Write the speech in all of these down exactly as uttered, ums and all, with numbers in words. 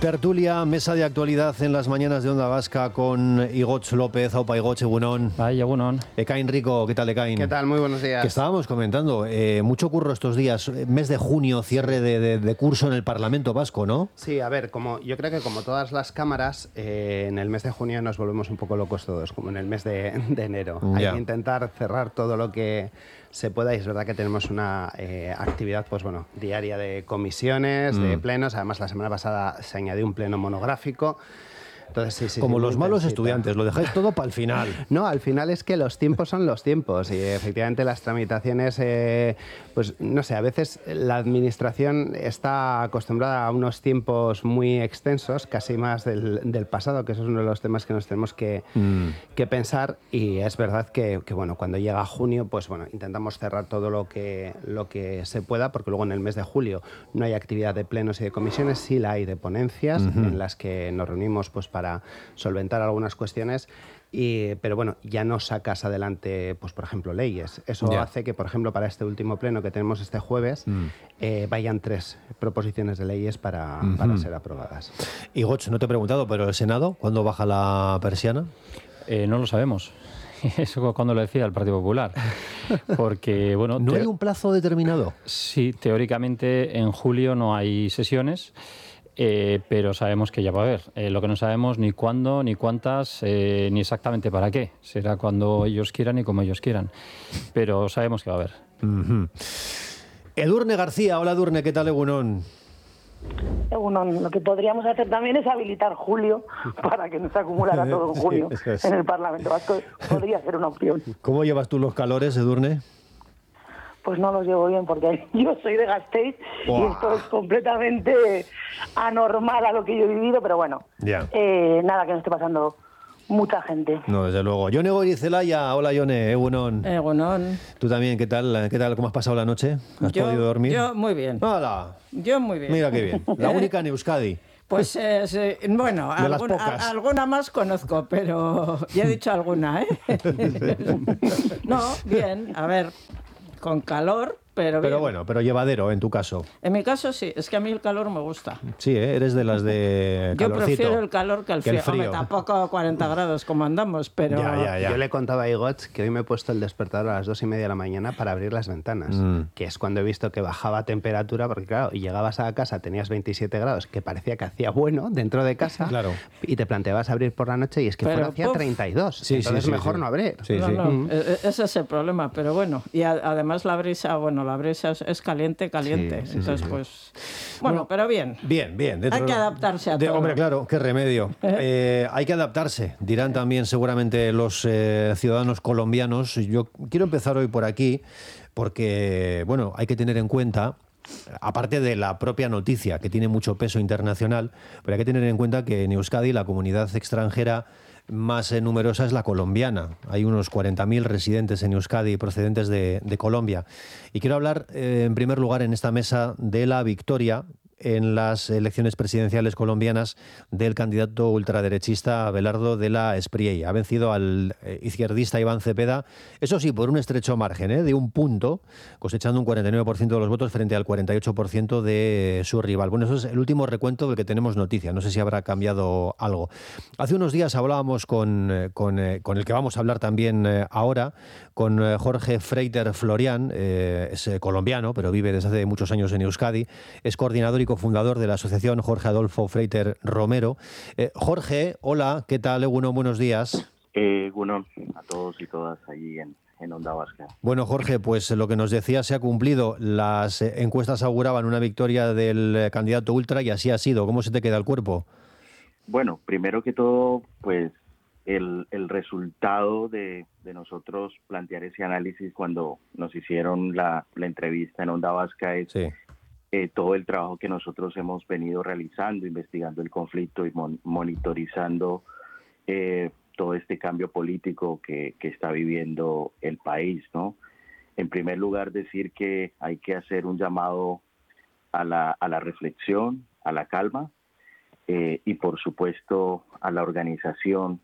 Tertulia, mesa de actualidad en las mañanas de Onda Vasca con Igoch López, Aupa Igoch, egunon. Ay, egunon. Ekain Rico, ¿qué tal, Ekain? ¿Qué tal? Muy buenos días. Que estábamos comentando, eh, mucho curro estos días, mes de junio, cierre de, de, de curso en el Parlamento Vasco, ¿no? Sí, a ver, como yo creo que como todas las cámaras, eh, en el mes de junio nos volvemos un poco locos todos, como en el mes de, de enero. Ya. Hay que intentar cerrar todo lo que se pueda y es verdad que tenemos una eh, actividad, pues bueno, diaria de comisiones, mm. de plenos. Además, la semana pasada se añadió un pleno monográfico. Entonces, sí, sí, Como sí, los malos estudiantes, lo dejáis todo para el final. No, al final es que los tiempos son los tiempos y efectivamente las tramitaciones, eh, pues no sé, a veces la administración está acostumbrada a unos tiempos muy extensos, casi más del, del pasado, que eso es uno de los temas que nos tenemos que, mm. que pensar, y es verdad que, que bueno, cuando llega junio, pues bueno, intentamos cerrar todo lo que, lo que se pueda, porque luego en el mes de julio no hay actividad de plenos y de comisiones, sí la hay de ponencias, uh-huh. en las que nos reunimos pues para para solventar algunas cuestiones, y, pero bueno, ya no sacas adelante, pues por ejemplo, leyes. Eso yeah. hace que, por ejemplo, para este último pleno que tenemos este jueves, mm. eh, vayan tres proposiciones de leyes para, uh-huh. para ser aprobadas. Y Goch, no te he preguntado, pero el Senado, ¿cuándo baja la persiana? Eh, no lo sabemos. Eso cuando lo decía el Partido Popular. Porque, bueno... ¿No te... hay un plazo determinado? Sí, teóricamente en julio no hay sesiones. Eh, pero sabemos que ya va a haber. Eh, lo que no sabemos ni cuándo, ni cuántas, eh, ni exactamente para qué. Será cuando ellos quieran y como ellos quieran. Pero sabemos que va a haber. Uh-huh. Edurne García, hola Edurne, ¿qué tal, egunon? Egunon, lo que podríamos hacer también es habilitar julio para que no se acumulara todo en junio sí, es. en el Parlamento Vasco. Podría ser una opción. ¿Cómo llevas tú los calores, Edurne? Pues no los llevo bien porque yo soy de Gasteiz wow. y esto es completamente anormal a lo que yo he vivido, pero bueno, yeah. eh, nada que no esté pasando mucha gente. No, desde luego. Yone Goirizelaya, hola Yone, egunon. Egunon. ¿Tú también? ¿Qué tal? ¿Qué tal? ¿Cómo has pasado la noche? ¿Has yo, podido dormir? Yo muy bien. ¡Hala! Yo muy bien. Mira qué bien. La única en Euskadi. Pues eh, sí, bueno, algún, a, alguna más conozco, pero ya he dicho alguna, ¿eh? No, bien, a ver, con calor, pero bien. Pero bueno, pero llevadero en tu caso. En mi caso sí, es que a mí el calor me gusta. Sí, ¿eh? Eres de las de Yo calorcito. prefiero el calor que el frío. Que el frío. Hombre, tampoco cuarenta grados como andamos, pero... Ya, ya, ya. Yo le contaba a Igoch que hoy me he puesto el despertador a las dos y media de la mañana para abrir las ventanas, mm. que es cuando he visto que bajaba temperatura, porque claro, y llegabas a casa, tenías veintisiete grados, que parecía que hacía bueno dentro de casa, claro. y te planteabas abrir por la noche y es que pero, fuera hacía puff. treinta y dos, sí, entonces sí, sí, mejor sí. no abrir. Sí, no, sí. no, Mm. ese es el problema, pero bueno, y a, además la brisa, bueno, la brisa es, es caliente, caliente, sí, sí, entonces sí, sí. pues, bueno, bueno, pero bien. Bien, bien. Hay que adaptarse a de, todo. Hombre, claro, qué remedio. Eh, hay que adaptarse, dirán también seguramente los eh, ciudadanos colombianos. Yo quiero empezar hoy por aquí, porque, bueno, hay que tener en cuenta, aparte de la propia noticia, que tiene mucho peso internacional, pero hay que tener en cuenta que en Euskadi la comunidad extranjera más eh, numerosa es la colombiana. Hay unos cuarenta mil residentes en Euskadi procedentes de, de Colombia. Y quiero hablar, eh, en primer lugar, en esta mesa de la victoria en las elecciones presidenciales colombianas del candidato ultraderechista Abelardo de la Espriella. Ha vencido al izquierdista Iván Cepeda, eso sí, por un estrecho margen, ¿eh? de un punto, cosechando un cuarenta y nueve por ciento de los votos frente al cuarenta y ocho por ciento de su rival. Bueno, eso es el último recuento del que tenemos noticia. No sé si habrá cambiado algo. Hace unos días hablábamos con, con, con el que vamos a hablar también ahora, con Jorge Freiter Florian, eh, es colombiano, pero vive desde hace muchos años en Euskadi, es coordinador y cofundador de la asociación Jorge Adolfo Freiter Romero. Eh, Jorge, hola, ¿qué tal? Egunon, buenos días. Eh, bueno, a todos y todas allí en, en Onda Vasca. Bueno, Jorge, pues lo que nos decía se ha cumplido. Las encuestas auguraban una victoria del candidato ultra y así ha sido. ¿Cómo se te queda el cuerpo? Bueno, primero que todo, pues el, el resultado de, de nosotros plantear ese análisis cuando nos hicieron la, la entrevista en Onda Vasca es... Sí. Eh, todo el trabajo que nosotros hemos venido realizando, investigando el conflicto y mon- monitorizando eh, todo este cambio político que, que está viviendo el país, ¿no? En primer lugar, decir que hay que hacer un llamado a la, a la reflexión, a la calma eh, y, por supuesto, a la organización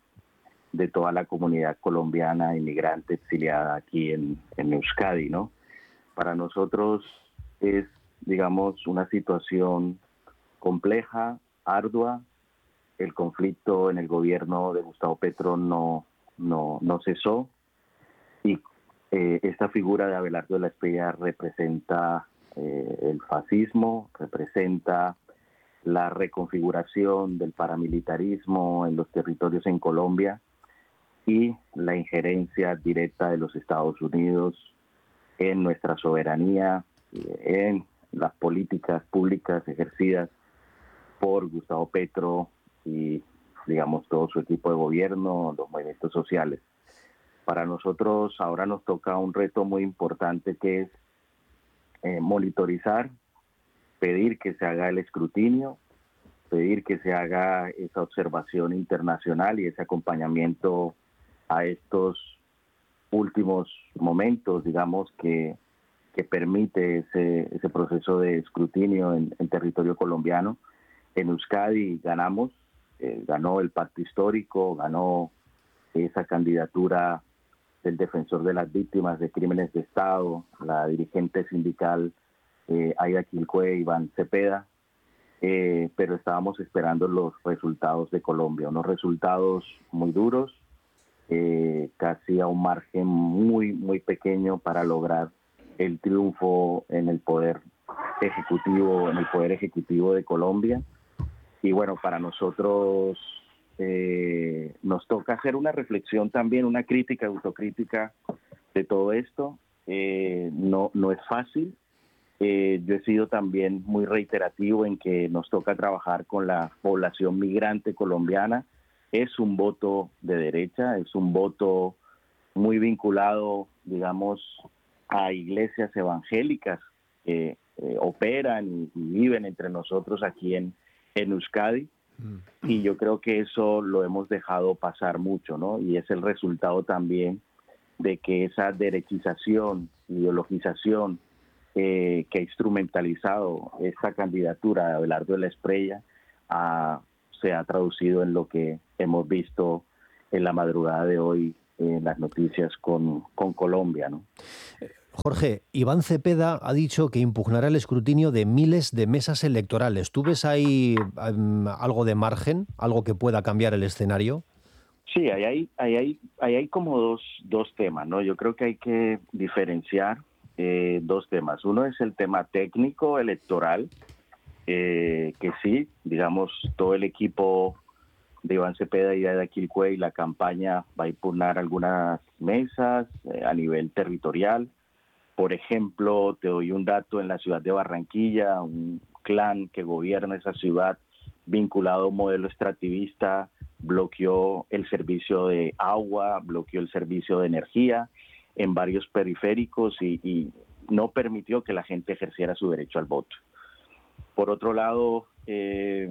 de toda la comunidad colombiana inmigrante exiliada aquí en, en Euskadi, ¿no? Para nosotros es digamos, una situación compleja, ardua. El conflicto en el gobierno de Gustavo Petro no, no, no cesó y eh, esta figura de Abelardo de la Espriella representa eh, el fascismo, representa la reconfiguración del paramilitarismo en los territorios en Colombia y la injerencia directa de los Estados Unidos en nuestra soberanía, en las políticas públicas ejercidas por Gustavo Petro y, digamos, todo su equipo de gobierno, los movimientos sociales. Para nosotros ahora nos toca un reto muy importante que es eh, monitorizar, pedir que se haga el escrutinio, pedir que se haga esa observación internacional y ese acompañamiento a estos últimos momentos, digamos, que, que permite ese, ese proceso de escrutinio en, en territorio colombiano. En Euskadi ganamos, eh, ganó el pacto histórico, ganó esa candidatura del defensor de las víctimas de crímenes de Estado, la dirigente sindical eh, Aida Quilcue, Iván Cepeda, eh, pero estábamos esperando los resultados de Colombia, unos resultados muy duros, eh, casi a un margen muy, muy pequeño para lograr el triunfo en el poder ejecutivo, en el poder ejecutivo de Colombia. Y bueno, para nosotros eh, nos toca hacer una reflexión también, una crítica, autocrítica de todo esto. Eh, no, no es fácil. Eh, yo he sido también muy reiterativo en que nos toca trabajar con la población migrante colombiana. Es un voto de derecha, es un voto muy vinculado, digamos, a iglesias evangélicas que eh, operan y, y viven entre nosotros aquí en, en Euskadi. Mm. Y yo creo que eso lo hemos dejado pasar mucho, ¿no? Y es el resultado también de que esa derechización, ideologización eh, que ha instrumentalizado esta candidatura de Abelardo de la Espriella a se ha traducido en lo que hemos visto en la madrugada de hoy en las noticias con, con Colombia, ¿no? Jorge, Iván Cepeda ha dicho que impugnará el escrutinio de miles de mesas electorales. ¿Tú ves ahí um, algo de margen, algo que pueda cambiar el escenario? Sí, ahí hay, ahí hay, ahí hay como dos, dos temas, ¿no? Yo creo que hay que diferenciar eh, dos temas. Uno es el tema técnico electoral, Eh, que sí, digamos, todo el equipo de Iván Cepeda y de Aida Quilcue y la campaña va a impugnar algunas mesas eh, a nivel territorial. Por ejemplo, te doy un dato, en la ciudad de Barranquilla, un clan que gobierna esa ciudad vinculado a un modelo extractivista bloqueó el servicio de agua, bloqueó el servicio de energía en varios periféricos y, y no permitió que la gente ejerciera su derecho al voto. Por otro lado, eh,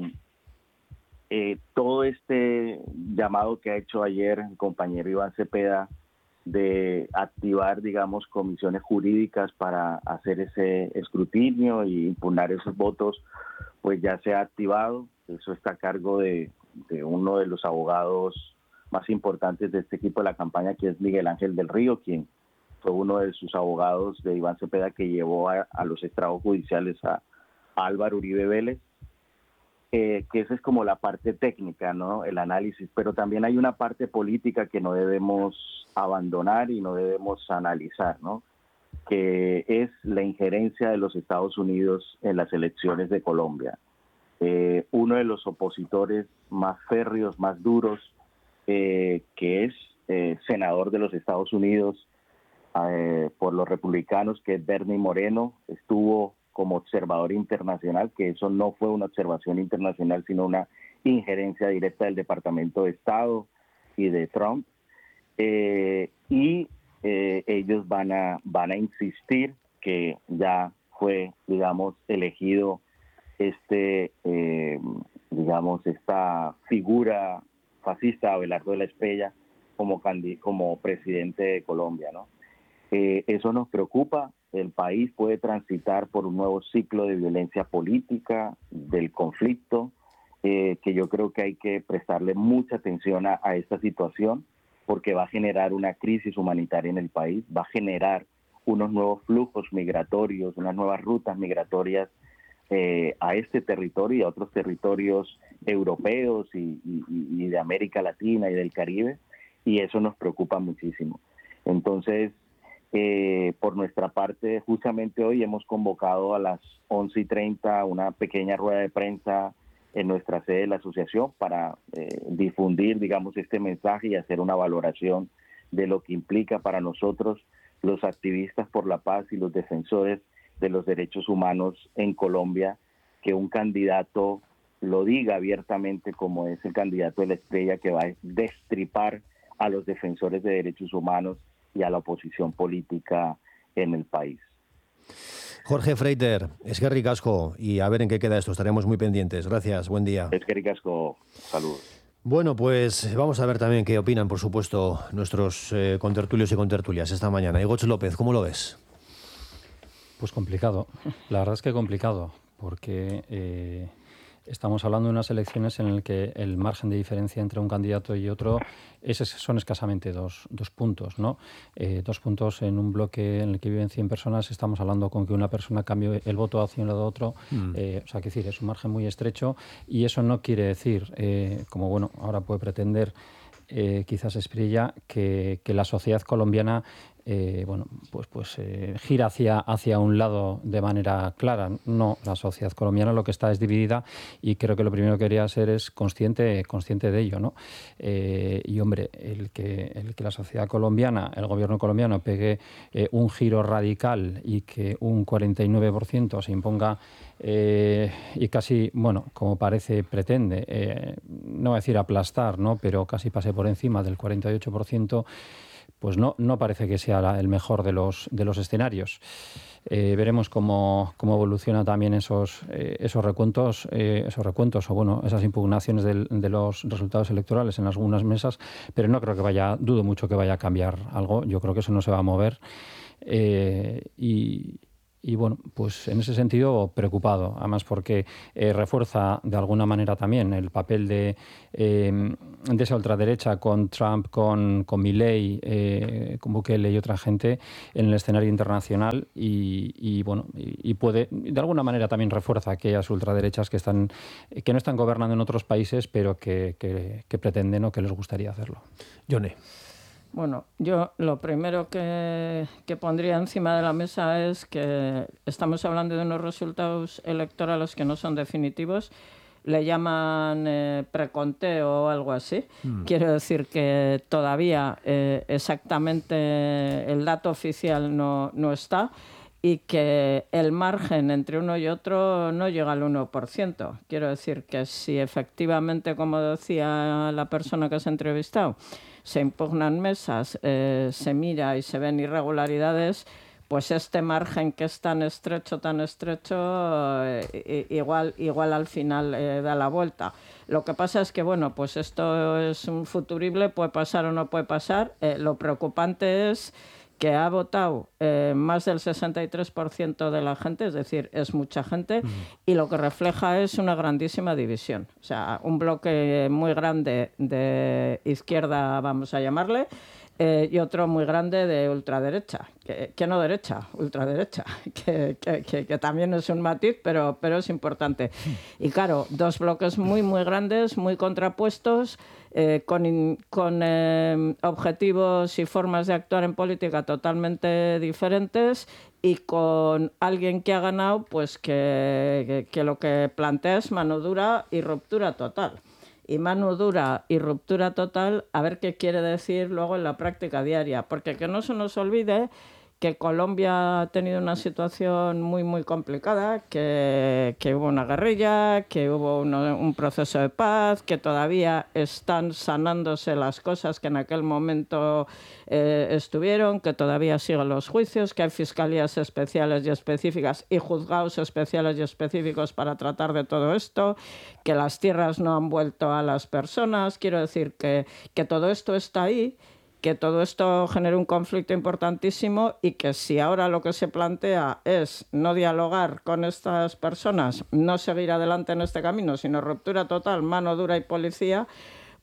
eh, todo este llamado que ha hecho ayer el compañero Iván Cepeda de activar, digamos, comisiones jurídicas para hacer ese escrutinio y impugnar esos votos, pues ya se ha activado. Eso está a cargo de, de uno de los abogados más importantes de este equipo de la campaña, que es Miguel Ángel del Río, quien fue uno de sus abogados de Iván Cepeda que llevó a, a los estrados judiciales a Álvaro Uribe Vélez, eh, que esa es como la parte técnica, ¿no? El análisis, pero también hay una parte política que no debemos abandonar y no debemos analizar, ¿no? Que es la injerencia de los Estados Unidos en las elecciones de Colombia. Eh, uno de los opositores más férreos, más duros, eh, que es eh, senador de los Estados Unidos eh, por los republicanos, que es Bernie Moreno, estuvo como observador internacional, que eso no fue una observación internacional, sino una injerencia directa del Departamento de Estado y de Trump. Eh, y eh, ellos van a, van a insistir que ya fue, digamos, elegido este, eh, digamos, esta figura fascista, Abelardo de la Espriella, como, como presidente de Colombia, ¿no? Eh, eso nos preocupa. El país puede transitar por un nuevo ciclo de violencia política, del conflicto, eh, que yo creo que hay que prestarle mucha atención a, a esta situación, porque va a generar una crisis humanitaria en el país, va a generar unos nuevos flujos migratorios, unas nuevas rutas migratorias eh, a este territorio y a otros territorios europeos y, y, y de América Latina y del Caribe, y eso nos preocupa muchísimo. Entonces, eh, por nuestra parte, justamente hoy hemos convocado a las once y treinta una pequeña rueda de prensa en nuestra sede de la asociación para eh, difundir, digamos, este mensaje y hacer una valoración de lo que implica para nosotros, los activistas por la paz y los defensores de los derechos humanos en Colombia, que un candidato lo diga abiertamente como es el candidato de la estrella, que va a destripar a los defensores de derechos humanos y a la oposición política en el país. Jorge Freiter, eskerrik asko, y a ver en qué queda esto, estaremos muy pendientes. Gracias, buen día. Eskerrik asko, saludos. Bueno, pues vamos a ver también qué opinan, por supuesto, nuestros eh, contertulios y contertulias esta mañana. Igoch López, ¿cómo lo ves? Pues complicado, la verdad es que complicado, porque eh, estamos hablando de unas elecciones en las que el margen de diferencia entre un candidato y otro es, son escasamente dos, dos puntos, ¿no? Eh, dos puntos en un bloque en el que viven cien personas, estamos hablando con que una persona cambie el voto hacia un lado u otro, mm. eh, o sea, que decir, es un margen muy estrecho, y eso no quiere decir, eh, como bueno, ahora puede pretender eh, quizás Espriella, que, que la sociedad colombiana Eh, bueno, pues, pues eh, gira hacia, hacia un lado de manera clara. No, la sociedad colombiana lo que está es dividida, y creo que lo primero que quería ser es consciente, consciente de ello, ¿no? Eh, y hombre, el que, el que la sociedad colombiana, el gobierno colombiano pegue eh, un giro radical y que un cuarenta y nueve por ciento se imponga eh, y casi, bueno, como parece, pretende, eh, no voy a decir aplastar, ¿no? Pero casi pase por encima del cuarenta y ocho por ciento, pues no, no parece que sea la, el mejor de los, de los escenarios. Eh, veremos cómo, cómo evoluciona también esos, eh, esos recuentos, eh, esos recuentos o bueno, esas impugnaciones del, de los resultados electorales en algunas mesas, pero no creo que vaya, dudo mucho que vaya a cambiar algo. Yo creo que eso no se va a mover. Eh, y Y bueno, pues en ese sentido preocupado, además porque eh, refuerza de alguna manera también el papel de, eh, de esa ultraderecha con Trump, con, con Milei, eh, con Bukele y otra gente en el escenario internacional, y, y bueno, y, y puede, de alguna manera también refuerza aquellas ultraderechas que están, que no están gobernando en otros países, pero que, que, que pretenden o que les gustaría hacerlo. Yone. Bueno, yo lo primero que, que pondría encima de la mesa es que estamos hablando de unos resultados electorales que no son definitivos, le llaman eh, preconteo o algo así. Mm. Quiero decir que todavía eh, exactamente el dato oficial no, no está, y que el margen entre uno y otro no llega al uno por ciento. Quiero decir que si efectivamente, como decía la persona que se ha entrevistado, se impugnan mesas, eh, se mira y se ven irregularidades, pues este margen que es tan estrecho, tan estrecho, eh, igual, igual al final eh, da la vuelta. Lo que pasa es que, bueno, pues esto es un futurible, puede pasar o no puede pasar. Eh, lo preocupante es que ha votado eh, más del sesenta y tres por ciento de la gente, es decir, es mucha gente, uh-huh. y lo que refleja es una grandísima división. O sea, un bloque muy grande de izquierda, vamos a llamarle, eh, y otro muy grande de ultraderecha, que, que no derecha, ultraderecha, que, que, que, que también es un matiz, pero, pero es importante. Y claro, dos bloques muy, muy grandes, muy contrapuestos, Eh, con, in, con eh, objetivos y formas de actuar en política totalmente diferentes, y con alguien que ha ganado, pues que, que, que lo que plantea es mano dura y ruptura total. Y mano dura y ruptura total, a ver qué quiere decir luego en la práctica diaria, porque que no se nos olvide que Colombia ha tenido una situación muy, muy complicada, que, que hubo una guerrilla, que hubo uno, un proceso de paz, que todavía están sanándose las cosas que en aquel momento eh, estuvieron, que todavía siguen los juicios, que hay fiscalías especiales y específicas y juzgados especiales y específicos para tratar de todo esto, que las tierras no han vuelto a las personas. Quiero decir que, que todo esto está ahí, que todo esto genera un conflicto importantísimo, y que si ahora lo que se plantea es no dialogar con estas personas, no seguir adelante en este camino, sino ruptura total, mano dura y policía,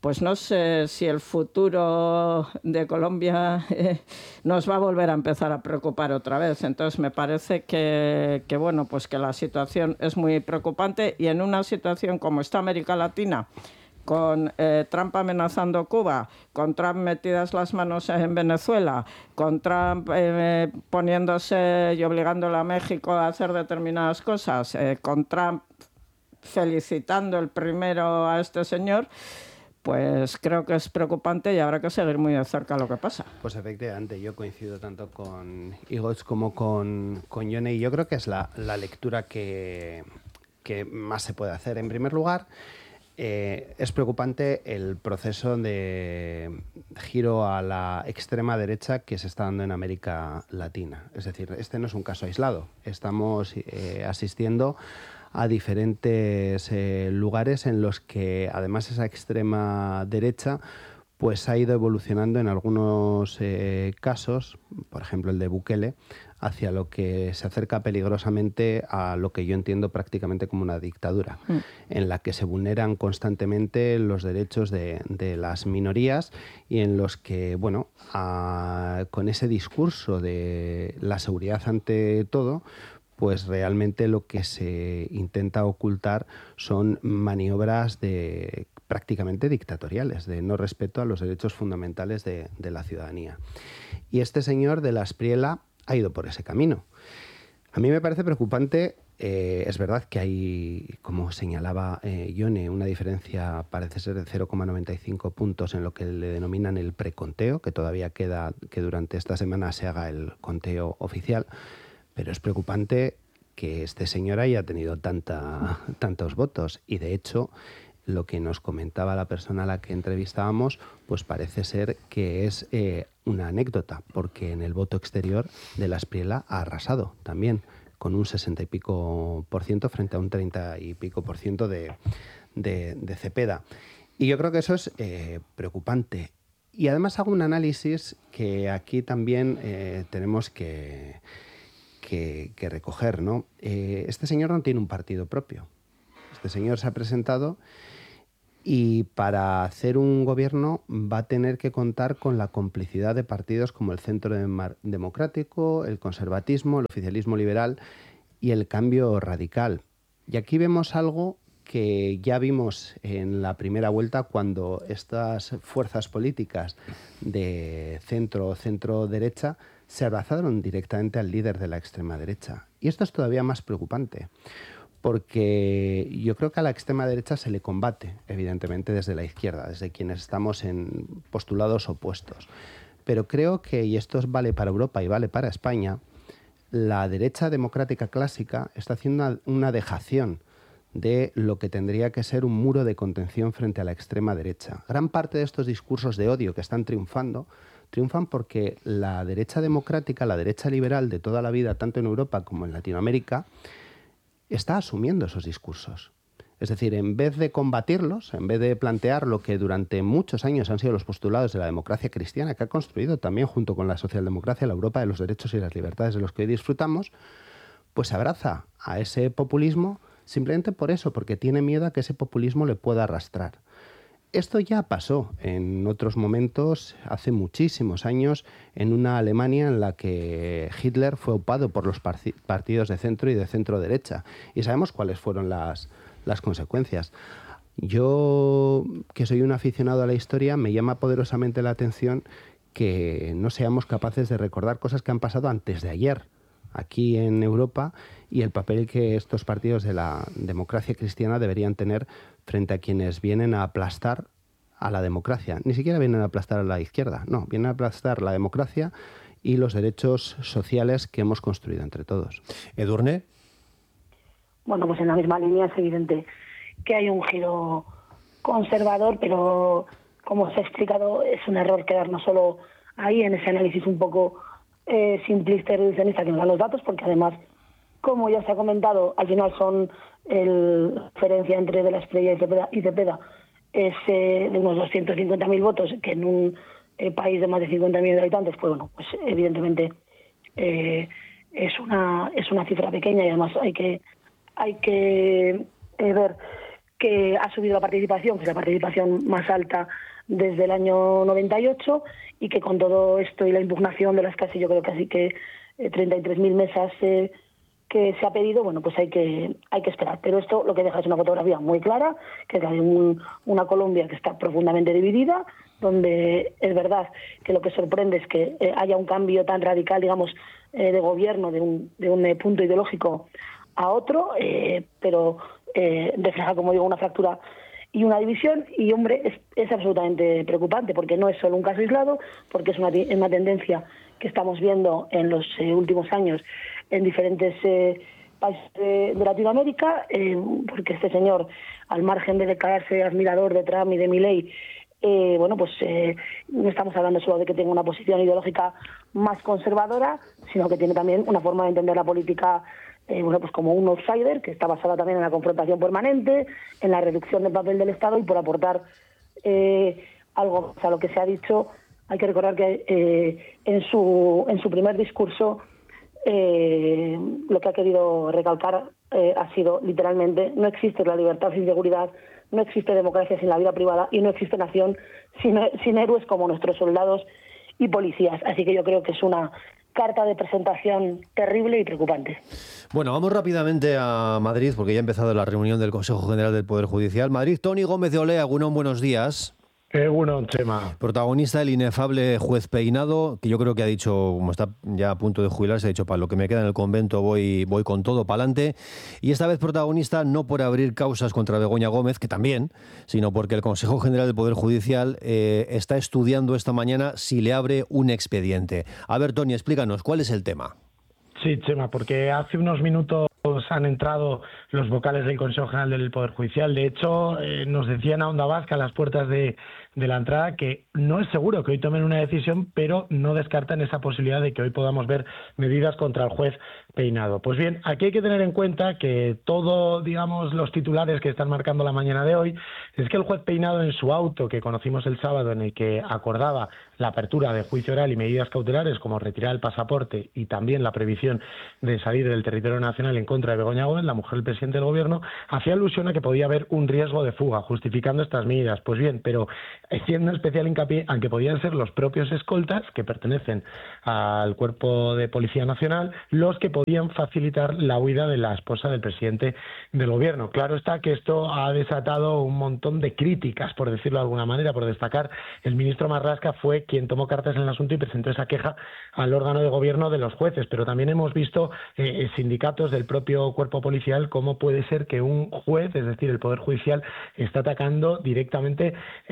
pues no sé si el futuro de Colombia eh, nos va a volver a empezar a preocupar otra vez. Entonces me parece que, que, bueno, pues que la situación es muy preocupante, y en una situación como está América Latina, con eh, Trump amenazando Cuba, con Trump metidas las manos en Venezuela, con Trump eh, poniéndose y obligándole a México a hacer determinadas cosas, eh, con Trump felicitando el primero a este señor, pues creo que es preocupante y habrá que seguir muy de cerca lo que pasa. Pues efectivamente, yo coincido tanto con Igoitz como con, con Yone, y yo creo que es la, la lectura que, que más se puede hacer. En primer lugar, Eh, es preocupante el proceso de giro a la extrema derecha que se está dando en América Latina. Es decir, este no es un caso aislado. Estamos eh, asistiendo a diferentes eh, lugares en los que, además, esa extrema derecha pues ha ido evolucionando en algunos eh, casos, por ejemplo el de Bukele, hacia lo que se acerca peligrosamente a lo que yo entiendo prácticamente como una dictadura, mm. en la que se vulneran constantemente los derechos de, de las minorías, y en los que, bueno, a, con ese discurso de la seguridad ante todo, pues realmente lo que se intenta ocultar son maniobras de prácticamente dictatoriales, de no respeto a los derechos fundamentales de, de la ciudadanía. Y este señor de la Espriella ha ido por ese camino. A mí me parece preocupante. Eh, es verdad que hay, como señalaba eh, Yone, una diferencia, parece ser de cero coma noventa y cinco puntos en lo que le denominan el preconteo, que todavía queda que durante esta semana se haga el conteo oficial, pero es preocupante que este señor haya tenido tanta, tantos votos, y de hecho lo que nos comentaba la persona a la que entrevistábamos, pues parece ser que es eh, una anécdota, porque en el voto exterior de la Espriella ha arrasado también, con un sesenta y pico por ciento frente a un treinta y pico por ciento de, de, de Cepeda. Y yo creo que eso es eh, preocupante. Y además hago un análisis que aquí también eh, tenemos que, que, que recoger, ¿no? Eh, este señor no tiene un partido propio. Este señor se ha presentado, y para hacer un gobierno va a tener que contar con la complicidad de partidos como el Centro Democrático, el conservatismo, el oficialismo liberal y el Cambio Radical. Y aquí vemos algo que ya vimos en la primera vuelta, cuando estas fuerzas políticas de centro o centro-derecha se abrazaron directamente al líder de la extrema derecha. Y esto es todavía más preocupante, porque yo creo que a la extrema derecha se le combate, evidentemente, desde la izquierda, desde quienes estamos en postulados opuestos. Pero creo que, y esto vale para Europa y vale para España, la derecha democrática clásica está haciendo una, una dejación de lo que tendría que ser un muro de contención frente a la extrema derecha. Gran parte de estos discursos de odio que están triunfando, triunfan porque la derecha democrática, la derecha liberal de toda la vida, tanto en Europa como en Latinoamérica, está asumiendo esos discursos. Es decir, en vez de combatirlos, en vez de plantear lo que durante muchos años han sido los postulados de la democracia cristiana, que ha construido también junto con la socialdemocracia la Europa de los derechos y las libertades de los que hoy disfrutamos, pues abraza a ese populismo simplemente por eso, porque tiene miedo a que ese populismo le pueda arrastrar. Esto ya pasó en otros momentos, hace muchísimos años, en una Alemania en la que Hitler fue aupado por los partidos de centro y de centro-derecha. Y sabemos cuáles fueron las, las consecuencias. Yo, que soy un aficionado a la historia, me llama poderosamente la atención que no seamos capaces de recordar cosas que han pasado antes de ayer aquí en Europa, y el papel que estos partidos de la democracia cristiana deberían tener frente a quienes vienen a aplastar a la democracia. Ni siquiera vienen a aplastar a la izquierda, no, vienen a aplastar la democracia y los derechos sociales que hemos construido entre todos. ¿Edurne? Bueno, pues en la misma línea es evidente que hay un giro conservador, pero como os he explicado, es un error quedarnos solo ahí en ese análisis un poco eh, simplista y reduccionista que nos dan los datos, porque además, como ya se ha comentado, al final son el, la diferencia entre de la Espriella y Cepeda, y Cepeda es eh, de unos doscientos cincuenta mil votos, que en un eh, país de más de cincuenta millones de habitantes, pues bueno, pues evidentemente eh, es una es una cifra pequeña, y además hay que hay que eh, ver que ha subido la participación, que es la participación más alta desde el año noventa y ocho, y que con todo esto y la impugnación de las casi, yo creo casi que eh, treinta y tres mil mesas eh, que se ha pedido, bueno, pues hay que hay que esperar. Pero esto lo que deja es una fotografía muy clara, que es la de un, una Colombia que está profundamente dividida, donde es verdad que lo que sorprende es que eh, haya un cambio tan radical, digamos, eh, de gobierno, de un, de un eh, punto ideológico a otro, eh, pero eh, refleja, como digo, una fractura y una división, y hombre, es, es absolutamente preocupante, porque no es solo un caso aislado, porque es una, una tendencia que estamos viendo en los eh, últimos años en diferentes eh, países de, de Latinoamérica, eh, porque este señor, al margen de declararse admirador de Trump y de Milei, eh, bueno, pues eh, no estamos hablando solo de que tenga una posición ideológica más conservadora, sino que tiene también una forma de entender la política Eh, bueno, pues como un outsider, que está basada también en la confrontación permanente, en la reducción del papel del Estado y por aportar eh, algo a lo que se ha dicho. Hay que recordar que eh, en su en su primer discurso eh, lo que ha querido recalcar eh, ha sido literalmente: no existe la libertad sin seguridad, no existe democracia sin la vida privada y no existe nación sin, sin héroes como nuestros soldados y policías. Así que yo creo que es una carta de presentación terrible y preocupante. Bueno, vamos rápidamente a Madrid, porque ya ha empezado la reunión del Consejo General del Poder Judicial. Madrid, Toni Gómez de Olea, Egunon, buenos días. Egunon, Chema. Protagonista el inefable juez Peinado, que yo creo que ha dicho, como está ya a punto de jubilarse, ha dicho: para lo que me queda en el convento voy, voy con todo, para adelante. Y esta vez protagonista no por abrir causas contra Begoña Gómez, que también, sino porque el Consejo General del Poder Judicial eh, está estudiando esta mañana si le abre un expediente. A ver, Toni, explícanos, ¿cuál es el tema? Sí, Chema, porque hace unos minutos han entrado los vocales del Consejo General del Poder Judicial. De hecho, eh, nos decían a Onda Vasca, a las puertas de, de la entrada, que no es seguro que hoy tomen una decisión, pero no descartan esa posibilidad de que hoy podamos ver medidas contra el juez Peinado. Pues bien, aquí hay que tener en cuenta que todo, digamos, los titulares que están marcando la mañana de hoy es que el juez Peinado, en su auto que conocimos el sábado, en el que acordaba la apertura de juicio oral y medidas cautelares como retirar el pasaporte y también la prohibición de salir del territorio nacional en contra de Begoña Gómez, la mujer del presidente del gobierno, hacía alusión a que podía haber un riesgo de fuga, justificando estas medidas. Pues bien, pero haciendo especial hincapié en que podían ser los propios escoltas, que pertenecen al Cuerpo de Policía Nacional, los que podían facilitar la huida de la esposa del presidente del gobierno. Claro está que esto ha desatado un montón de críticas, por decirlo de alguna manera. Por destacar, el ministro Marlaska fue quien tomó cartas en el asunto y presentó esa queja al órgano de gobierno de los jueces, pero también hemos visto eh, sindicatos del propio cuerpo policial cómo puede ser que un juez, es decir, el Poder Judicial, está atacando directamente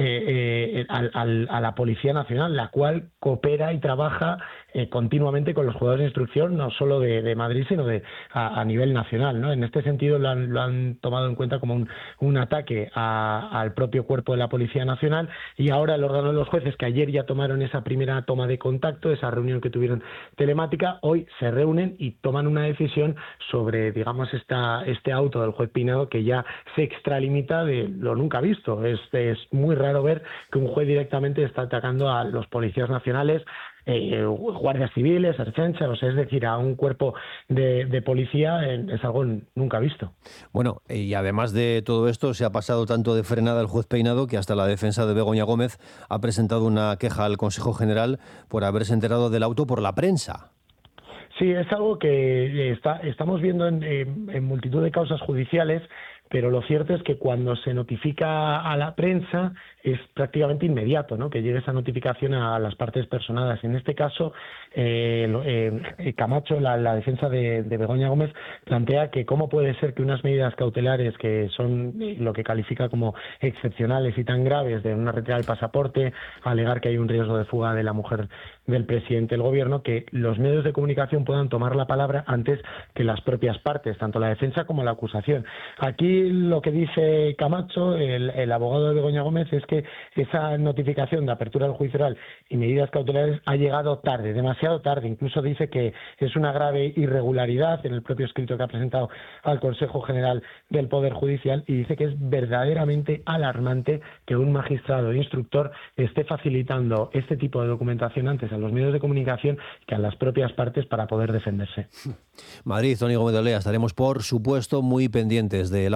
eh, eh, al, al, a la Policía Nacional, la cual coopera y trabaja eh, continuamente con los juzgados de instrucción, no solo de, de Madrid, sino de a, a nivel nacional, ¿no? En este sentido lo han, lo han tomado en cuenta como un, un ataque a, al propio cuerpo de la Policía Nacional, y ahora el órgano de los jueces, que ayer ya tomaron esa primera toma de contacto, esa reunión que tuvieron telemática, hoy se reúnen y toman una decisión sobre, digamos, esta, este auto del juez Peinado, que ya se extralimita de lo nunca visto. Es, es muy raro ver que un juez directamente está atacando a los policías nacionales, Eh, guardias civiles, ertzaintza, o sea, es decir, a un cuerpo de, de policía, eh, es algo nunca visto. Bueno, y además de todo esto, se ha pasado tanto de frenada el juez Peinado que hasta la defensa de Begoña Gómez ha presentado una queja al Consejo General por haberse enterado del auto por la prensa. Sí, es algo que está, estamos viendo en, en, en multitud de causas judiciales, pero lo cierto es que cuando se notifica a la prensa es prácticamente inmediato, ¿no?, que llegue esa notificación a las partes personadas. En este caso, eh, eh, Camacho, la, la defensa de, de Begoña Gómez, plantea que cómo puede ser que unas medidas cautelares que son lo que califica como excepcionales y tan graves, de una retirada del pasaporte, alegar que hay un riesgo de fuga de la mujer del presidente del gobierno, que los medios de comunicación puedan tomar la palabra antes que las propias partes, tanto la defensa como la acusación. Aquí lo que dice Camacho, el, el abogado de Begoña Gómez, es que esa notificación de apertura del juicio oral y medidas cautelares ha llegado tarde, demasiado tarde. Incluso dice que es una grave irregularidad en el propio escrito que ha presentado al Consejo General del Poder Judicial, y dice que es verdaderamente alarmante que un magistrado instructor esté facilitando este tipo de documentación antes a los medios de comunicación que a las propias partes para poder defenderse. Madrid, Toni Gómez de Olea, estaremos por supuesto muy pendientes del auto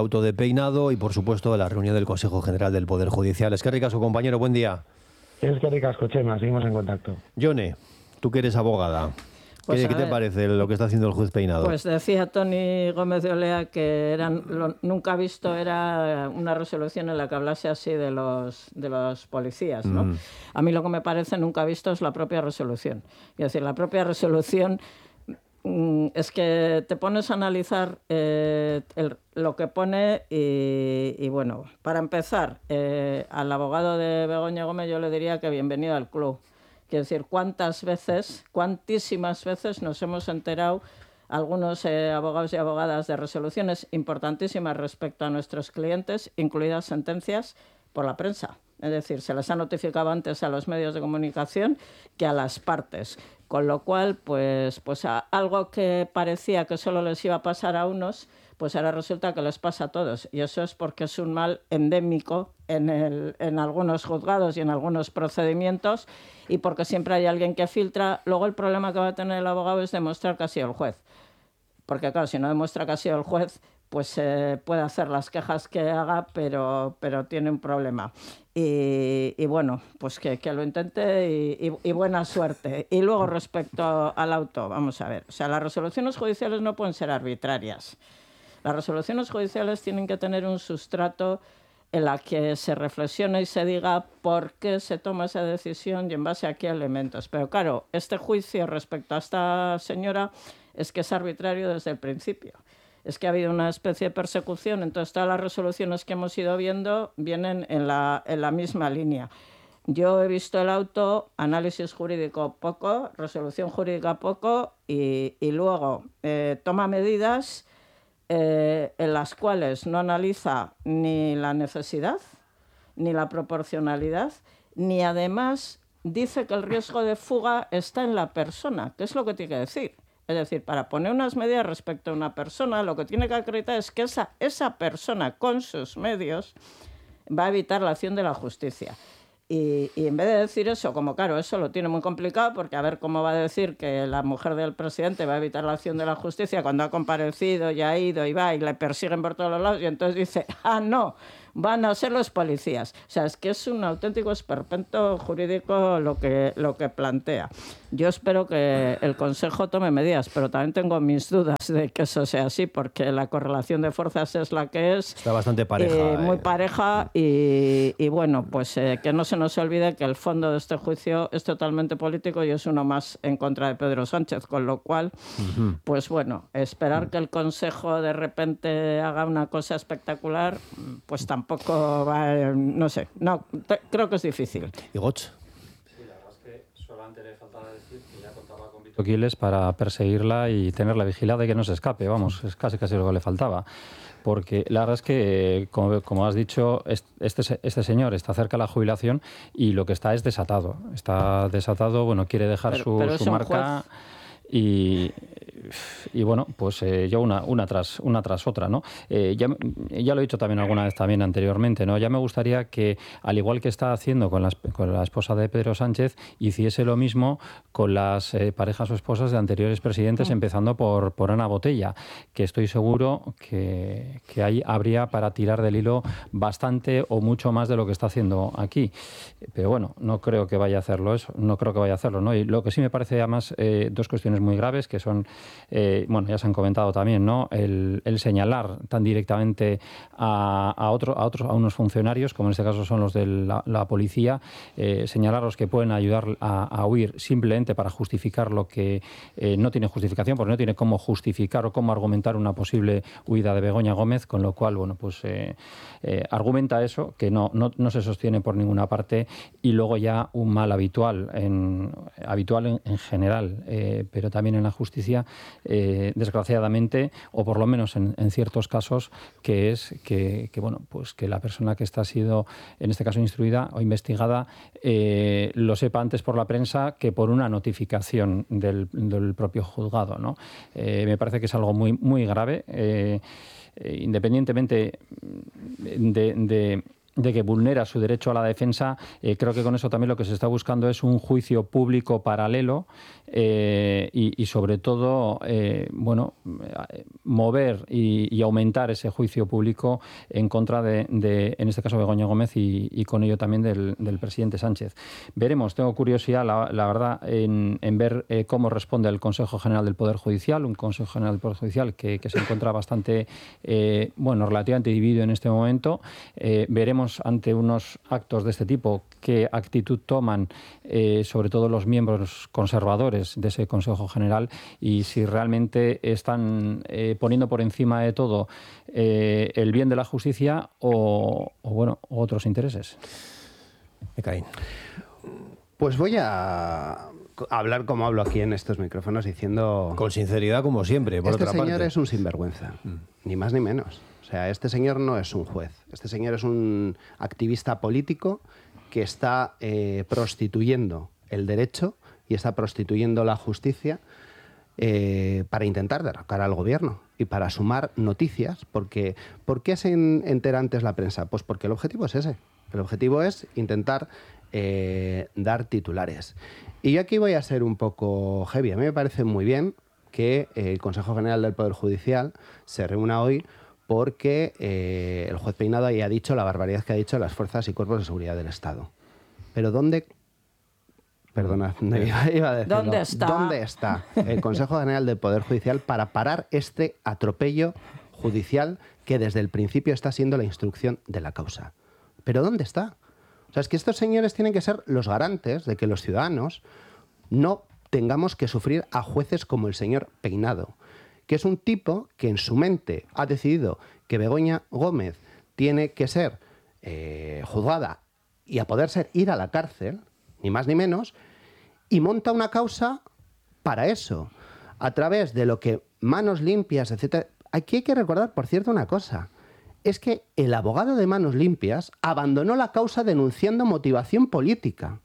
auto de peinado y, por supuesto, la reunión del Consejo General del Poder Judicial. Es que ricasco, compañero, buen día. Es que ricasco, Chema, seguimos en contacto. Yone, tú que eres abogada, Pues ¿qué, ¿qué te ver, parece lo que está haciendo el juez Peinado? Pues decía Tony Gómez de Olea que eran, lo, nunca visto era una resolución en la que hablase así de los, de los policías, ¿no? Mm. A mí lo que me parece nunca visto es la propia resolución. Es decir, la propia resolución mm, es que te pones a analizar eh, el, lo que pone y, y bueno, para empezar, eh, al abogado de Begoña Gómez yo le diría que bienvenido al club. Quiero decir, cuántas veces, cuantísimas veces nos hemos enterado algunos eh, abogados y abogadas de resoluciones importantísimas respecto a nuestros clientes, incluidas sentencias por la prensa. Es decir, se les ha notificado antes a los medios de comunicación que a las partes. Con lo cual, pues, pues a algo que parecía que solo les iba a pasar a unos, pues ahora resulta que les pasa a todos. Y eso es porque es un mal endémico en, el, en algunos juzgados y en algunos procedimientos y porque siempre hay alguien que filtra. Luego el problema que va a tener el abogado es demostrar que ha sido el juez. Porque claro, si no demuestra que ha sido el juez, pues eh, puede hacer las quejas que haga, pero, pero tiene un problema. Y, y bueno, pues que, que lo intente y, y, y buena suerte. Y luego respecto al auto, vamos a ver. O sea, las resoluciones judiciales no pueden ser arbitrarias. Las resoluciones judiciales tienen que tener un sustrato en la que se reflexione y se diga por qué se toma esa decisión y en base a qué elementos. Pero claro, este juicio respecto a esta señora es que es arbitrario desde el principio. Es que ha habido una especie de persecución, entonces todas las resoluciones que hemos ido viendo vienen en la, en la misma línea. Yo he visto el auto, análisis jurídico poco, resolución jurídica poco y, y luego eh, toma medidas eh, en las cuales no analiza ni la necesidad, ni la proporcionalidad, ni además dice que el riesgo de fuga está en la persona, que es lo que tiene que decir. Es decir, para poner unas medidas respecto a una persona, lo que tiene que acreditar es que esa, esa persona con sus medios va a evitar la acción de la justicia. Y, y en vez de decir eso, como claro, eso lo tiene muy complicado, porque a ver cómo va a decir que la mujer del presidente va a evitar la acción de la justicia cuando ha comparecido y ha ido y va y le persiguen por todos los lados y entonces dice, ah, no, van a ser los policías. O sea, es que es un auténtico esperpento jurídico lo que, lo que plantea. Yo espero que el Consejo tome medidas, pero también tengo mis dudas de que eso sea así, porque la correlación de fuerzas es la que es. Está bastante pareja. Eh, muy eh. pareja y, y bueno, pues eh, que no se nos olvide que el fondo de este juicio es totalmente político y es uno más en contra de Pedro Sánchez, con lo cual, uh-huh. pues bueno, esperar que el Consejo de repente haga una cosa espectacular, pues tampoco va, no sé, no, te, creo que es difícil. ¿Y Goch? Sí, la verdad es que solamente le faltaba decir que ya contaba con Vito Quiles para perseguirla y tenerla vigilada y que no se escape, vamos, es casi casi lo que le faltaba. Porque la verdad es que, como, como has dicho, este, este señor está cerca de la jubilación y lo que está es desatado. Está desatado, bueno, quiere dejar pero, su, pero su marca y, y bueno, pues eh, yo una, una, tras, una tras otra, ¿no? Eh, ya, ya lo he dicho también alguna vez también anteriormente, ¿no? Ya me gustaría que, al igual que está haciendo con la, con la esposa de Pedro Sánchez, hiciese lo mismo con las eh, parejas o esposas de anteriores presidentes, mm. empezando por, por Ana Botella, que estoy seguro que, que ahí habría para tirar del hilo bastante o mucho más de lo que está haciendo aquí. Pero bueno, no creo que vaya a hacerlo eso, no creo que vaya a hacerlo, ¿no? Y lo que sí me parece además eh, dos cuestiones muy graves, que son, eh, bueno, ya se han comentado también, ¿no? El, el señalar tan directamente a, a, otro, a otros, a unos funcionarios, como en este caso son los de la, la policía, eh, señalarlos que pueden ayudar a, a huir simplemente para justificar lo que eh, no tiene justificación, porque no tiene cómo justificar o cómo argumentar una posible huida de Begoña Gómez, con lo cual, bueno, pues eh, eh, argumenta eso, que no, no, no se sostiene por ninguna parte, y luego ya un mal habitual, en, habitual en, en general, eh, pero también en la justicia, eh, desgraciadamente, o por lo menos en, en ciertos casos, que es que, que, bueno, pues que la persona que está sido, en este caso, instruida o investigada, eh, lo sepa antes por la prensa que por una notificación del, del propio juzgado, ¿no? Eh, me parece que es algo muy, muy grave, eh, independientemente de... de de que vulnera su derecho a la defensa, eh, creo que con eso también lo que se está buscando es un juicio público paralelo eh, y, y sobre todo, eh, bueno, mover y, y aumentar ese juicio público en contra de, de en este caso, Begoña Gómez y, y con ello también del, del presidente Sánchez. Veremos, tengo curiosidad, la, la verdad, en, en ver eh, cómo responde el Consejo General del Poder Judicial, un Consejo General del Poder Judicial que, que se encuentra bastante, eh, bueno, relativamente dividido en este momento. Eh, veremos ante unos actos de este tipo qué actitud toman, eh, sobre todo los miembros conservadores de ese Consejo General, y si realmente están eh, poniendo por encima de todo eh, el bien de la justicia o, o bueno, otros intereses. Ekain. Pues voy a hablar como hablo aquí en estos micrófonos, diciendo... Con sinceridad, como siempre, por este otra parte. Este señor es un sinvergüenza, mm. ni más ni menos. O sea, este señor no es un juez. Este señor es un activista político que está eh, prostituyendo el derecho y está prostituyendo la justicia eh, para intentar derrocar al gobierno y para sumar noticias. Porque, ¿por qué se entera antes la prensa? Pues porque el objetivo es ese. El objetivo es intentar eh, dar titulares. Y yo aquí voy a ser un poco heavy. A mí me parece muy bien que el Consejo General del Poder Judicial se reúna hoy porque eh, el juez Peinado haya dicho la barbaridad que ha dicho las fuerzas y cuerpos de seguridad del Estado. Pero ¿dónde... Perdona, iba, iba a decirlo. ¿Dónde está? ¿Dónde está el Consejo General del Poder Judicial para parar este atropello judicial que desde el principio está siendo la instrucción de la causa? ¿Pero dónde está? O sea, es que estos señores tienen que ser los garantes de que los ciudadanos no tengamos que sufrir a jueces como el señor Peinado, que es un tipo que en su mente ha decidido que Begoña Gómez tiene que ser eh, juzgada y a poder ser ir a la cárcel, ni más ni menos, y monta una causa para eso, a través de lo que Manos Limpias, etcétera. Aquí hay que recordar, por cierto, una cosa. Es que el abogado de Manos Limpias abandonó la causa denunciando motivación política.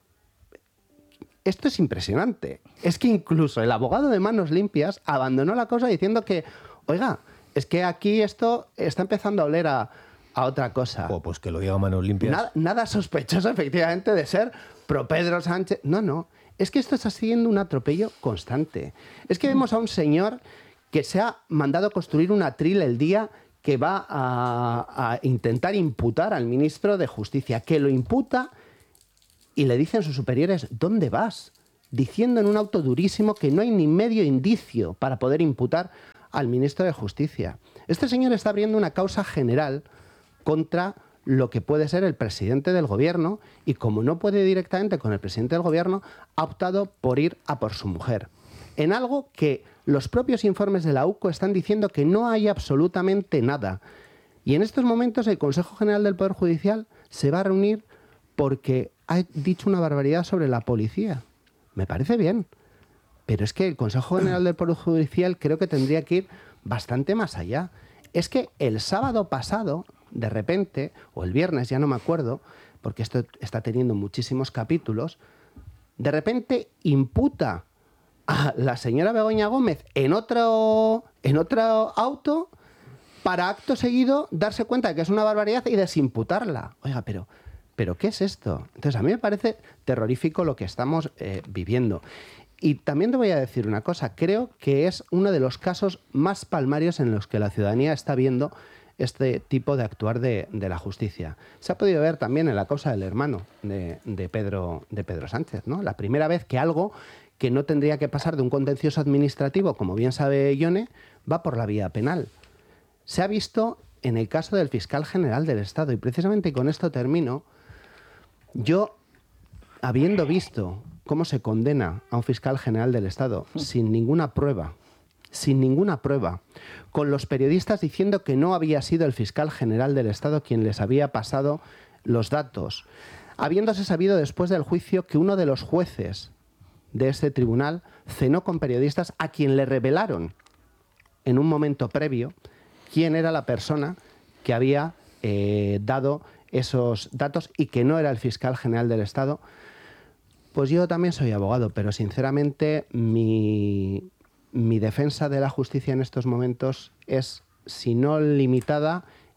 Esto es impresionante. Es que incluso el abogado de Manos Limpias abandonó la causa diciendo que, oiga, es que aquí esto está empezando a oler a, a otra cosa. Oh, pues que lo diga Manos Limpias. Nada, nada sospechoso, efectivamente, de ser pro Pedro Sánchez. No, no. Es que esto está siendo un atropello constante. Es que vemos a un señor que se ha mandado construir un atril el día que va a, a intentar imputar al ministro de Justicia, que lo imputa y le dicen sus superiores, ¿dónde vas? Diciendo en un auto durísimo que no hay ni medio indicio para poder imputar al ministro de Justicia. Este señor está abriendo una causa general contra lo que puede ser el presidente del gobierno y, como no puede directamente con el presidente del gobierno, ha optado por ir a por su mujer. En algo que los propios informes de la U C O están diciendo que no hay absolutamente nada. Y en estos momentos el Consejo General del Poder Judicial se va a reunir porque ha dicho una barbaridad sobre la policía. Me parece bien. Pero es que el Consejo General del Poder Judicial creo que tendría que ir bastante más allá. Es que el sábado pasado, de repente, o el viernes, ya no me acuerdo, porque esto está teniendo muchísimos capítulos, de repente imputa a la señora Begoña Gómez en otro, en otro auto para acto seguido darse cuenta de que es una barbaridad y desimputarla. Oiga, pero, pero ¿qué es esto? Entonces a mí me parece terrorífico lo que estamos eh, viviendo. Y también te voy a decir una cosa, creo que es uno de los casos más palmarios en los que la ciudadanía está viendo este tipo de actuar de, de la justicia. Se ha podido ver también en la causa del hermano de, de, Pedro, de Pedro Sánchez, ¿no? La primera vez que algo que no tendría que pasar de un contencioso administrativo, como bien sabe Ione, va por la vía penal. Se ha visto en el caso del fiscal general del Estado, y precisamente con esto termino. Yo, habiendo visto cómo se condena a un fiscal general del Estado sin ninguna prueba, sin ninguna prueba, con los periodistas diciendo que no había sido el fiscal general del Estado quien les había pasado los datos, habiéndose sabido después del juicio que uno de los jueces de este tribunal cenó con periodistas a quien le revelaron en un momento previo quién era la persona que había eh, dado esos datos y que no era el fiscal general del Estado. Pues yo también soy abogado, pero sinceramente mi, mi defensa de la justicia en estos momentos es, si no limitada,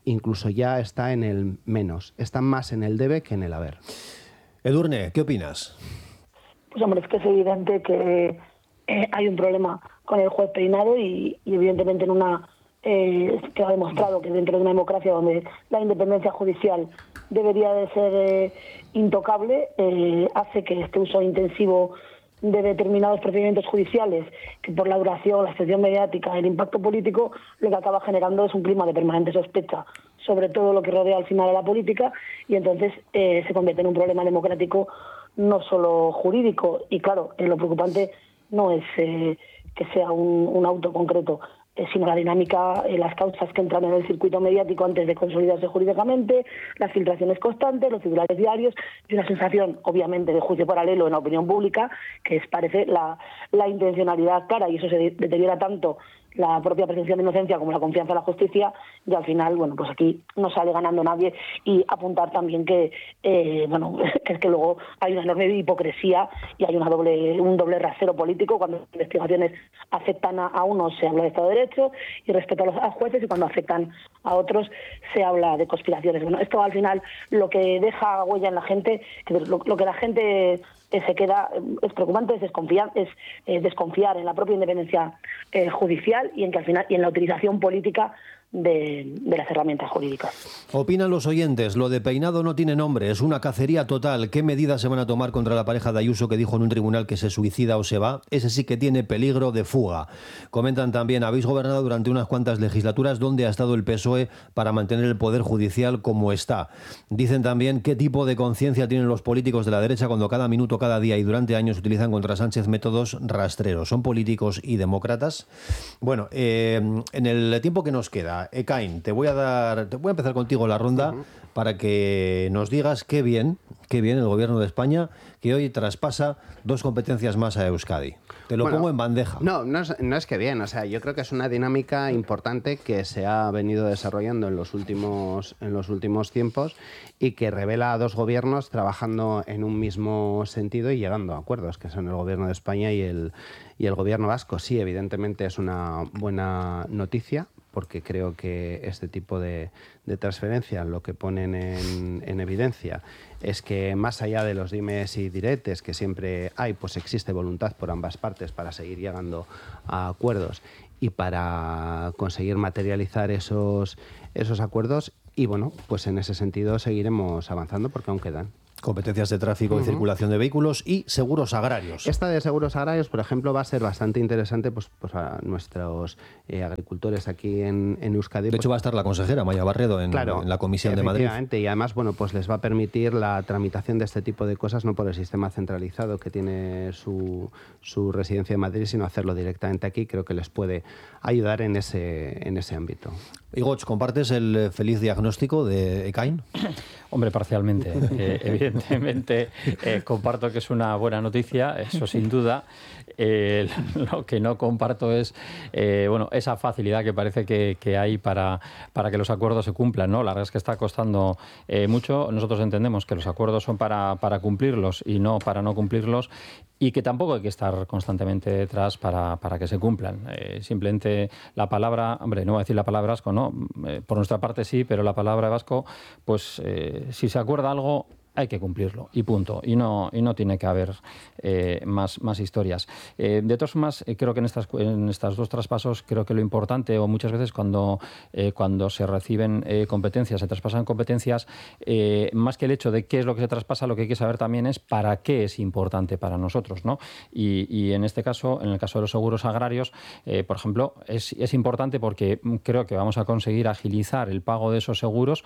incluso ya está en el menos, está más en el debe que en el haber. Edurne, ¿qué opinas? Pues hombre, es que es evidente que eh, hay un problema con el juez Peinado y, y evidentemente en una eh, que ha demostrado que dentro de una democracia donde la independencia judicial debería de ser eh, intocable, eh, hace que este uso intensivo de determinados procedimientos judiciales, que por la duración, la extensión mediática, el impacto político, lo que acaba generando es un clima de permanente sospecha sobre todo lo que rodea al final a la política, y entonces eh, se convierte en un problema democrático no solo jurídico. Y claro, eh, lo preocupante no es eh, que sea un, un auto concreto, eh, sino la dinámica, eh, las causas que entran en el circuito mediático antes de consolidarse jurídicamente, las filtraciones constantes, los titulares diarios y una sensación, obviamente, de juicio paralelo en la opinión pública, que es, parece la, la intencionalidad clara, y eso se deteriora tanto la propia presunción de inocencia como la confianza en la justicia, y al final, bueno, pues aquí no sale ganando nadie. Y apuntar también que, eh, bueno, que es que luego hay una enorme hipocresía y hay una doble, un doble rasero político. Cuando las investigaciones afectan a, a unos se habla de Estado de Derecho y respeto a los a jueces, y cuando afectan a otros se habla de conspiraciones. Bueno, esto al final lo que deja huella en la gente, que lo, lo que la gente eh, se queda, es preocupante, es desconfiar, es eh, desconfiar en la propia independencia eh, judicial y en que al final y en la utilización política de, de las herramientas jurídicas. Opinan los oyentes, lo de Peinado no tiene nombre, es una cacería total. ¿Qué medidas se van a tomar contra la pareja de Ayuso que dijo en un tribunal que se suicida o se va? Ese sí que tiene peligro de fuga. Comentan también, habéis gobernado durante unas cuantas legislaturas, ¿dónde ha estado el P S O E para mantener el poder judicial como está? Dicen también, ¿qué tipo de conciencia tienen los políticos de la derecha cuando cada minuto, cada día y durante años utilizan contra Sánchez métodos rastreros? ¿Son políticos y demócratas? Bueno, eh, en el tiempo que nos queda, Ekain, te voy a dar, te voy a empezar contigo la ronda uh-huh. para que nos digas qué bien, qué bien el gobierno de España que hoy traspasa dos competencias más a Euskadi. Te lo bueno, pongo en bandeja. No, no es, no es que bien, o sea, yo creo que es una dinámica importante que se ha venido desarrollando en los últimos, en los últimos tiempos y que revela a dos gobiernos trabajando en un mismo sentido y llegando a acuerdos, que son el gobierno de España y el, y el gobierno vasco. Sí, evidentemente es una buena noticia, porque creo que este tipo de, de transferencias lo que ponen en, en evidencia es que más allá de los dimes y diretes que siempre hay, pues existe voluntad por ambas partes para seguir llegando a acuerdos y para conseguir materializar esos, esos acuerdos. Y bueno, pues en ese sentido seguiremos avanzando porque aún quedan. Competencias de tráfico y uh-huh. circulación de vehículos y seguros agrarios. Esta de seguros agrarios, por ejemplo, va a ser bastante interesante pues, pues a nuestros eh, agricultores aquí en, en Euskadi. De pues, hecho, va a estar la consejera Maya Barredo en, claro, en la Comisión de Madrid. Y además, bueno, pues les va a permitir la tramitación de este tipo de cosas no por el sistema centralizado que tiene su, su residencia en Madrid, sino hacerlo directamente aquí. Creo que les puede ayudar en ese, en ese ámbito. Igoch, ¿compartes el feliz diagnóstico de Ekain? Hombre, parcialmente. Eh, evidentemente eh, comparto que es una buena noticia, eso sin duda. Eh, lo que no comparto es eh, bueno, esa facilidad que parece que, que hay para, para que los acuerdos se cumplan, ¿no? La verdad es que está costando eh, mucho. Nosotros entendemos que los acuerdos son para, para cumplirlos y no para no cumplirlos, y que tampoco hay que estar constantemente detrás para, para que se cumplan. Eh, simplemente la palabra, hombre, no voy a decir la palabra vasco, no, eh, por nuestra parte sí, pero la palabra vasco, pues eh, si se acuerda algo, hay que cumplirlo y punto. Y no, y no tiene que haber eh, más, más historias. Eh, de todas formas, eh, creo que en estas, en estos dos traspasos, creo que lo importante, o muchas veces cuando, eh, cuando se reciben eh, competencias, se traspasan competencias, eh, más que el hecho de qué es lo que se traspasa, lo que hay que saber también es para qué es importante para nosotros, ¿no? Y, y en este caso, en el caso de los seguros agrarios, eh, por ejemplo, es, es importante porque creo que vamos a conseguir agilizar el pago de esos seguros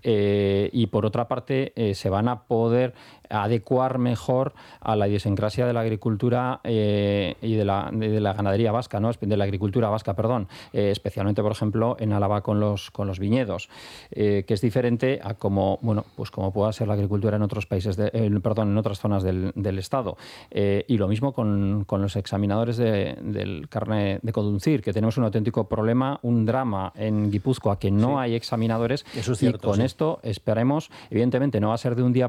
eh, y, por otra parte, eh, se van a poder adecuar mejor a la idiosincrasia de la agricultura eh, y de la, de la ganadería vasca, ¿no? De la agricultura vasca, perdón, eh, especialmente, por ejemplo, en Álava con los con los viñedos, eh, que es diferente a como bueno, pues como pueda ser la agricultura en otros países, de, eh, perdón, en otras zonas del, del estado. Eh, y lo mismo con, con los examinadores de, del carne de conducir, que tenemos un auténtico problema, un drama en Guipúzcoa, que no sí. hay examinadores. Eso es cierto, y con sí. esto esperemos, evidentemente no va a ser de un día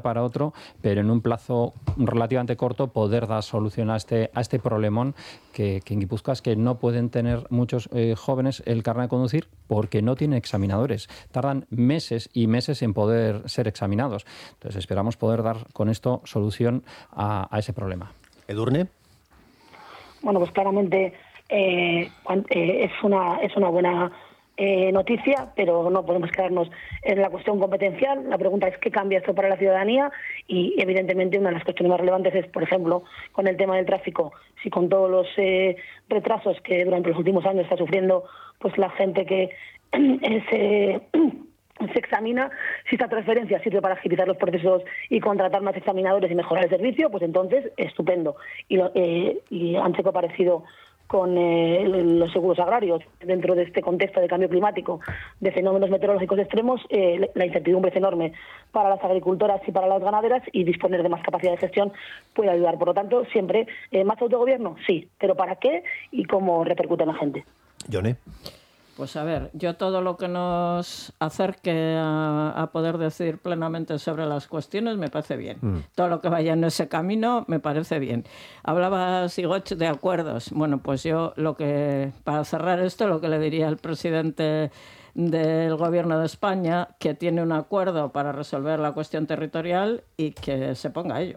día para otro, pero en un plazo relativamente corto poder dar solución a este, a este problemón que, que en Guipúzcoa es que no pueden tener muchos eh, jóvenes el carnet de conducir porque no tienen examinadores. Tardan meses y meses en poder ser examinados. Entonces esperamos poder dar con esto solución a, a ese problema. ¿Edurne? Bueno, pues claramente eh, eh, es una es una buena eh, noticia, pero no podemos quedarnos en la cuestión competencial. La pregunta es qué cambia esto para la ciudadanía y, evidentemente, una de las cuestiones más relevantes es, por ejemplo, con el tema del tráfico, si con todos los eh, retrasos que durante los últimos años está sufriendo pues la gente que se... se examina, si esta transferencia sirve para agilizar los procesos y contratar más examinadores y mejorar el servicio, pues entonces estupendo. Y, lo, eh, y han sido parecido con eh, los seguros agrarios. Dentro de este contexto de cambio climático, de fenómenos meteorológicos extremos, eh, la incertidumbre es enorme para las agricultoras y para las ganaderas, y disponer de más capacidad de gestión puede ayudar. Por lo tanto, siempre eh, más autogobierno, sí, pero ¿para qué y cómo repercute en la gente? Yone. Pues a ver, yo todo lo que nos acerque a, a poder decidir plenamente sobre las cuestiones me parece bien. Mm. Todo lo que vaya en ese camino me parece bien. Hablaba Sigoch de acuerdos. Bueno, pues yo lo que, para cerrar esto, lo que le diría al presidente del Gobierno de España, que tiene un acuerdo para resolver la cuestión territorial y que se ponga a ello.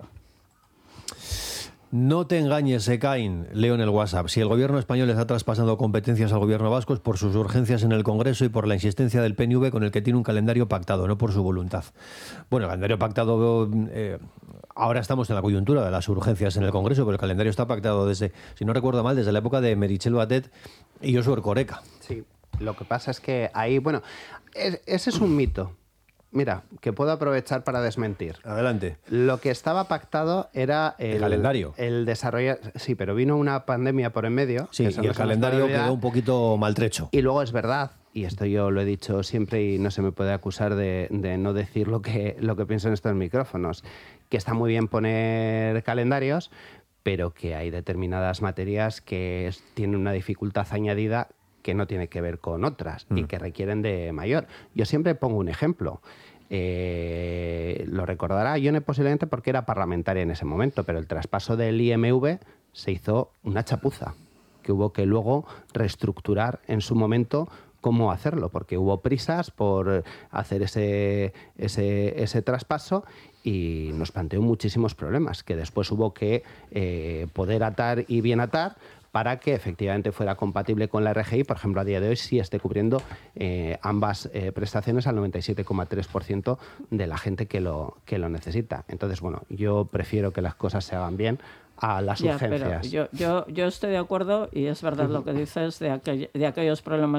No te engañes, Ekain, leo en el WhatsApp. Si el gobierno español está traspasando competencias al gobierno vasco es por sus urgencias en el Congreso y por la insistencia del P N V con el que tiene un calendario pactado, no por su voluntad. Bueno, el calendario pactado, eh, ahora estamos en la coyuntura de las urgencias en el Congreso, pero el calendario está pactado desde, si no recuerdo mal, desde la época de Meritxell Batet y Josu Erkoreka. Sí, lo que pasa es que ahí, bueno, es, ese es un mito. Mira, que puedo aprovechar para desmentir. Adelante. Lo que estaba pactado era el, el calendario. El desarrollo. Sí, pero vino una pandemia por en medio. Sí, y el calendario quedó un poquito maltrecho. Y luego es verdad, y esto yo lo he dicho siempre y no se me puede acusar de, de no decir lo que, lo que pienso en estos micrófonos, que está muy bien poner calendarios, pero que hay determinadas materias que es, tienen una dificultad añadida que no tiene que ver con otras mm. y que requieren de mayor. Yo siempre pongo un ejemplo. Eh, lo recordará Yone posiblemente porque era parlamentaria en ese momento, pero el traspaso del I M V se hizo una chapuza, que hubo que luego reestructurar en su momento cómo hacerlo, porque hubo prisas por hacer ese, ese, ese traspaso y nos planteó muchísimos problemas, que después hubo que eh, poder atar y bien atar, para que efectivamente fuera compatible con la R G I, por ejemplo, a día de hoy sí esté cubriendo eh, ambas eh, prestaciones al noventa y siete coma tres por ciento de la gente que lo, que lo necesita. Entonces, bueno, yo prefiero que las cosas se hagan bien a las ya, urgencias. Pero yo, yo, yo estoy de acuerdo y es verdad lo que dices de, aquel, de aquellos problemas